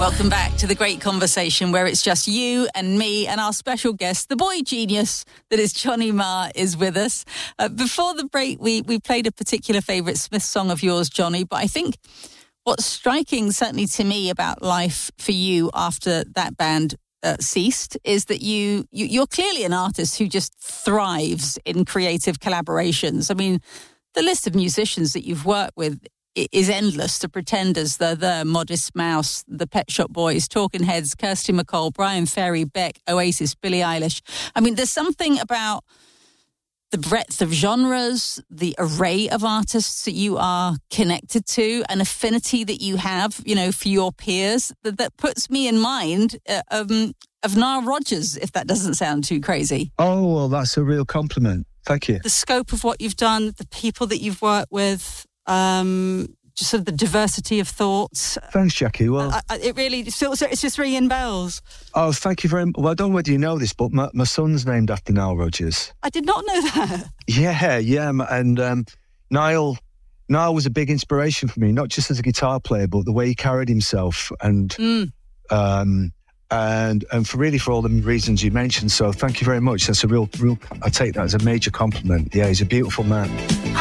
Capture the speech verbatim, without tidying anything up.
Welcome back to The Great Conversation, where it's just you and me and our special guest, the boy genius that is Johnny Marr, is with us. Uh, before the break, we, we played a particular favourite Smith song of yours, Johnny, but I think what's striking, certainly to me, about life for you after that band uh, ceased is that you, you, you're clearly an artist who just thrives in creative collaborations. I mean, the list of musicians that you've worked with is endless. The Pretenders, the the Modest Mouse, the Pet Shop Boys, Talking Heads, Kirsty MacColl, Brian Ferry, Beck, Oasis, Billie Eilish. I mean, there's something about the breadth of genres, the array of artists that you are connected to, an affinity that you have, you know, for your peers, that, that puts me in mind uh, um, of Nile Rodgers, if that doesn't sound too crazy. Oh, well, that's a real compliment. Thank you. The scope of what you've done, the people that you've worked with, um, just sort of the diversity of thoughts. Thanks, Jackie. Well, I, I, it really, it's just ringing bells. Oh, thank you very much. Well, I don't know whether you know this, but my, my son's named after Nile Rodgers. I did not know that. Yeah, yeah. And um, Niall, Niall was a big inspiration for me, not just as a guitar player, but the way he carried himself and mm. um, and and for really for all the reasons you mentioned. So thank you very much. That's a real, real. I take that as a major compliment. Yeah, he's a beautiful man.